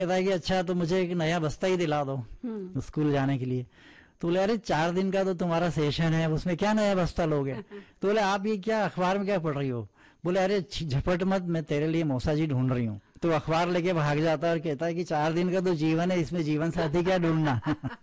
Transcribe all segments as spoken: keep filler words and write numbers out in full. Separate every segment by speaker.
Speaker 1: कहता है कि अच्छा तो मुझे एक नया बस्ता ही दिला दो स्कूल जाने के लिए। तो बोले अरे चार दिन का तो तुम्हारा सेशन है, उसमें क्या नया बस्ता लोगे? तो बोले आप ये क्या अखबार में क्या पढ़ रही हो? बोले अरे झपट मत, मैं तेरे लिए मौसा जी ढूंढ रही हूँ। तो अखबार लेके भाग जाता है और कहता है कि चार दिन का तो जीवन है, इसमें जीवन साथी क्या ढूंढना।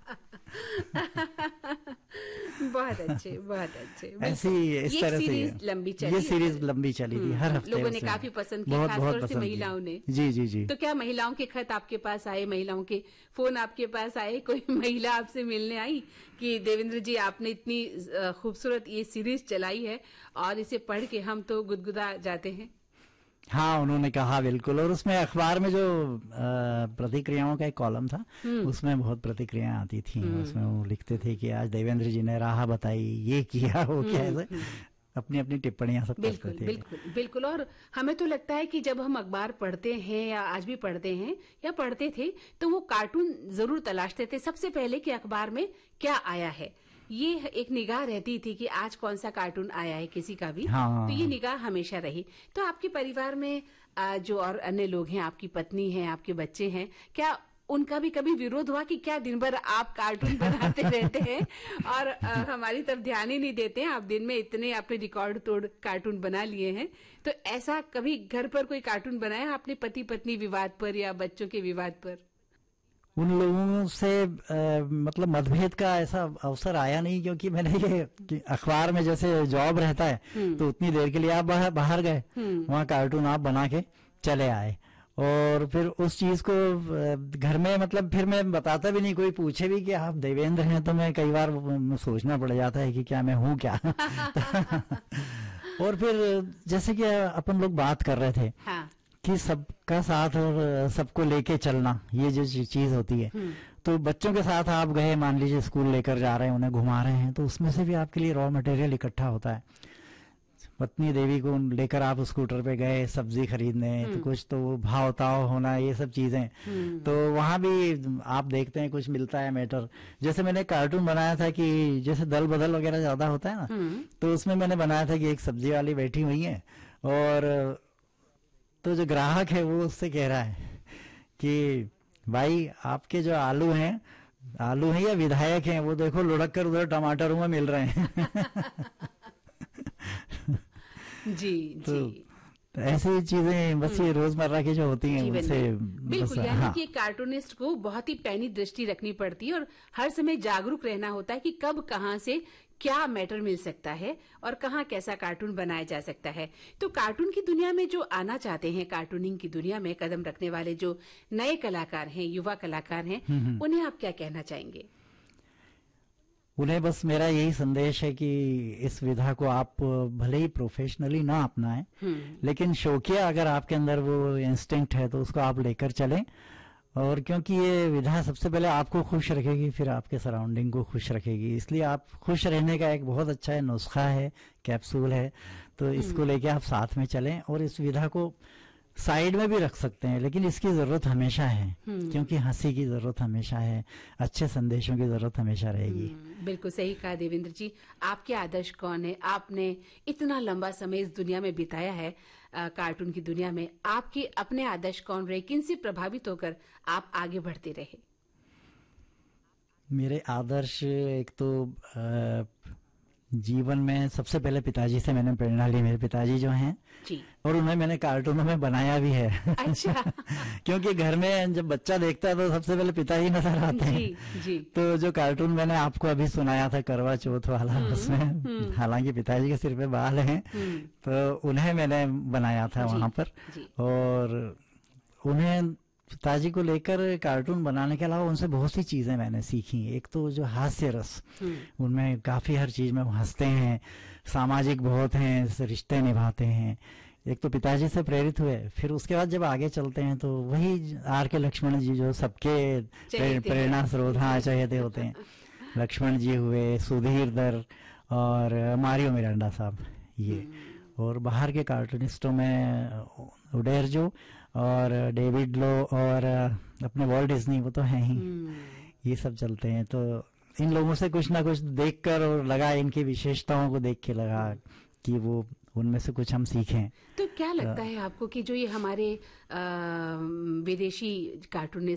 Speaker 2: बहुत अच्छे, बहुत अच्छे।
Speaker 1: ऐसी इस तरह से
Speaker 2: सीरीज लंबी चली,
Speaker 1: ये सीरीज लंबी चली थी, हर हफ्ते
Speaker 2: लोगों ने काफी पसंद की, खासतौर से महिलाओं ने।
Speaker 1: जी जी जी।
Speaker 2: तो क्या महिलाओं के खत आपके पास आए, महिलाओं के फोन आपके पास आए, कोई महिला आपसे मिलने आई कि देवेंद्र जी आपने इतनी खूबसूरत ये सीरीज चलाई है और इसे पढ़ के हम तो गुदगुदा जाते हैं?
Speaker 1: हाँ, उन्होंने कहा बिल्कुल। और उसमें अखबार में जो प्रतिक्रियाओं का एक कॉलम था, उसमें बहुत प्रतिक्रियाएं आती थी। उसमें वो लिखते थे कि आज देवेंद्र जी ने राह बताई, ये किया, वो किया, ऐसे अपनी अपनी टिप्पणियां सब करते थे।
Speaker 2: बिल्कुल बिल्कुल। और हमें तो लगता है कि जब हम अखबार पढ़ते हैं या आज भी पढ़ते हैं या पढ़ते थे, तो वो कार्टून जरूर तलाशते थे सबसे पहले कि अखबार में क्या आया है। ये एक निगाह रहती थी कि आज कौन सा कार्टून आया है किसी का भी।
Speaker 1: हाँ।
Speaker 2: तो ये निगाह हमेशा रही। तो आपके परिवार में जो और अन्य लोग हैं, आपकी पत्नी है, आपके बच्चे हैं, क्या उनका भी कभी विरोध हुआ कि क्या दिन भर आप कार्टून बनाते रहते हैं और आ, हमारी तरफ ध्यान ही नहीं देते हैं? आप दिन में इतने आपने रिकॉर्ड तोड़ कार्टून बना लिए हैं, तो ऐसा कभी घर पर कोई कार्टून बनाया आपने पति पत्नी विवाद पर या बच्चों के विवाद पर?
Speaker 1: उन लोगों से आ, मतलब मतभेद का ऐसा अवसर आया नहीं, क्योंकि मैंने ये अखबार में जैसे जॉब रहता है तो उतनी देर के लिए आप बाहर बाहर गए, वहाँ कार्टून आप बना के चले आए, और फिर उस चीज को घर में मतलब फिर मैं बताता भी नहीं। कोई पूछे भी कि आप देवेंद्र हैं तो मैं कई बार सोचना पड़ जाता है कि क्या मैं हूँ क्या। और फिर जैसे कि अपन लोग बात कर रहे थे, हाँ। कि सबका साथ और सबको लेके चलना, ये जो चीज होती है, तो बच्चों के साथ आप गए, मान लीजिए स्कूल लेकर जा रहे हैं, उन्हें घुमा रहे हैं, तो उसमें से भी आपके लिए रॉ मटेरियल इकट्ठा होता है। पत्नी देवी को लेकर आप स्कूटर पे गए सब्जी खरीदने, तो कुछ तो भाव ताव होना, ये सब चीजें, तो वहां भी आप देखते हैं कुछ मिलता है मैटर। जैसे मैंने कार्टून बनाया था कि जैसे दल बदल वगैरह ज्यादा होता है ना, तो उसमें मैंने बनाया था कि एक सब्जी वाली बैठी हुई है और तो जो ग्राहक है वो उससे कह रहा है कि भाई आपके जो आलू हैं, आलू हैं या विधायक हैं, वो देखो लुढ़क कर उधर टमाटरों में मिल रहे हैं।
Speaker 2: जी
Speaker 1: तो,
Speaker 2: जी
Speaker 1: तो ऐसी चीजें बस ये रोजमर्रा की जो होती हैं उनसे
Speaker 2: बिल्कुल, यानी हाँ। कि कार्टूनिस्ट को बहुत ही पैनी दृष्टि रखनी पड़ती है और हर समय जागरूक रहना होता है कि कब कहाँ से क्या मैटर मिल सकता है और कहाँ कैसा कार्टून बनाया जा सकता है। तो कार्टून की दुनिया में जो आना चाहते हैं, कार्टूनिंग की दुनिया में कदम रखने वाले जो नए कलाकार हैं, युवा कलाकार हैं, उन्हें आप क्या कहना चाहेंगे?
Speaker 1: उन्हें बस मेरा यही संदेश है कि इस विधा को आप भले ही प्रोफेशनली ना अपनाएं, लेकिन शौकिया अगर आपके अंदर वो इंस्टिंक्ट है तो उसको आप लेकर चलें। और क्योंकि ये विधा सबसे पहले आपको खुश रखेगी, फिर आपके सराउंडिंग को खुश रखेगी, इसलिए आप खुश रहने का एक बहुत अच्छा है नुस्खा है, कैप्सूल है, तो इसको लेके आप साथ में चलें। और इस विधा को साइड में भी रख सकते हैं, लेकिन इसकी जरूरत हमेशा है, क्योंकि हंसी की जरूरत हमेशा है, अच्छे संदेशों की जरूरत हमेशा रहेगी।
Speaker 2: बिल्कुल सही कहा देवेंद्र जी। आपके आदर्श कौन है? आपने इतना लंबा समय इस दुनिया में बिताया है, आ, कार्टून की दुनिया में, आपके अपने आदर्श कौन रहे? किनसे प्रभावित होकर आप आगे बढ़ते रहे?
Speaker 1: मेरे आदर्श एक तो आ, जीवन में सबसे पहले पिताजी से मैंने प्रेरणा ली। मेरे पिताजी जो हैं
Speaker 2: जी,
Speaker 1: और उन्हें मैंने कार्टूनों में बनाया भी है।
Speaker 2: अच्छा।
Speaker 1: क्योंकि घर में जब बच्चा देखता है तो सबसे पहले पिताजी नजर आते हैं।
Speaker 2: जी, जी।
Speaker 1: तो जो कार्टून मैंने आपको अभी सुनाया था करवा चौथ वाला, उसमें हालांकि पिताजी के सिर पे बाल हैं, तो उन्हें मैंने बनाया था वहां पर। और उन्हें पिताजी को लेकर कार्टून बनाने के अलावा उनसे बहुत सी चीजें मैंने सीखी। एक तो जो हास्य रस, उनमें काफी हर चीज में वो हंसते हैं, सामाजिक बहुत हैं, रिश्ते निभाते हैं। एक तो पिताजी से प्रेरित हुए, फिर उसके बाद जब आगे चलते हैं तो वही आर के लक्ष्मण जी जो सबके प्रेरणा स्रोत, हाँ, चहेते होते हैं। लक्ष्मण जी हुए, सुधीर दर और मारियो मिरांडा साहब, ये। और बाहर के कार्टूनिस्टों में उडेरजो और डेविड लो और अपने वॉल्ट डिज्नी, वो तो हैं ही, ये सब चलते हैं। तो इन लोगों से कुछ ना कुछ देखकर और लगा, इनकी विशेषताओं को देख के लगा कि वो उनमें से कुछ हम सीखें।
Speaker 2: तो क्या लगता है आपको कि जो ये हमारे विदेशी कार्टूनिस्ट